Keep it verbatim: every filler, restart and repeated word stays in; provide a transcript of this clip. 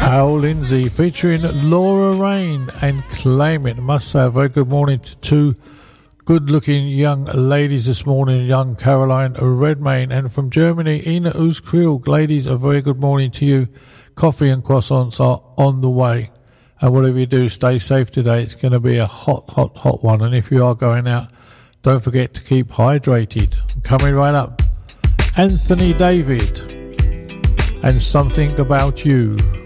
Al Lindsay featuring Laura Rain and Claim It. Must say a very good morning to two good looking young ladies this morning, young Caroline Redmayne, and from Germany, Ina Uzkriel. Ladies, a very good morning to you. Coffee and croissants are on the way, and whatever you do, stay safe today. It's going to be a hot, hot, hot one, and if you are going out, don't forget to keep hydrated. Coming right up, Anthony David and Something About You.